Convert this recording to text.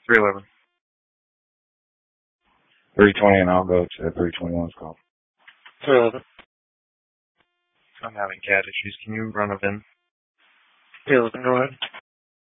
311. 320, and I'll go to 321's call. 311. I'm having cat issues. Can you run a VIN? 311, go ahead.